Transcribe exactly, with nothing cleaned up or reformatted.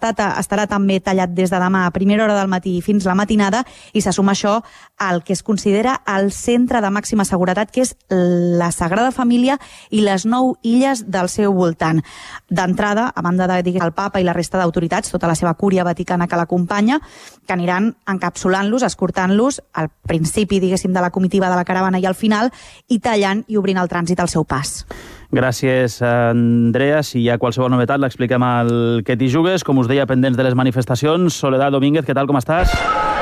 estat, estarà també tallat des de demà a primera hora del matí fins la matinada i se suma això al que es considera el centre de màxima seguretat, que és la Sagrada Família i les nou illes del seu voltant. D'entrada, a banda de dir el papa i la resta d'autoritats, tota la seva cúria vaticana que l'acompanya, que aniran encapsulant-los, escortant-los al principi, diguéssim, de la comitiva de la caravana i al final, i tallant i obrint el trànsit al seu pas. Gràcies, Andrea. Si hi ha qualsevol novetat, l'expliquem al Que t'hi jugues. Com us deia, pendents de les manifestacions. Soledad Domínguez, què tal, com estàs?